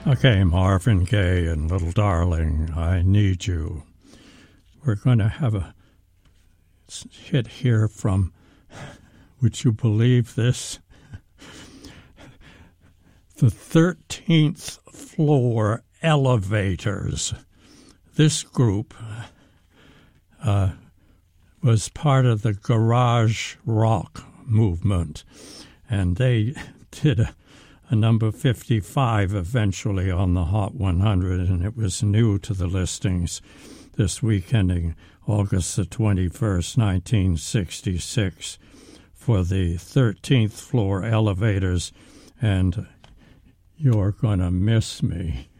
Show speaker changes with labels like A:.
A: Okay, Marvin Gaye and Little Darling, I Need You. We're going to have a hit here from, would you believe this? The 13th Floor Elevators. This group was part of the garage rock movement, and they did a number 55 eventually on the Hot 100, and it was new to the listings this week ending August the 21st, 1966, for the 13th Floor Elevators, and You're Gonna Miss Me.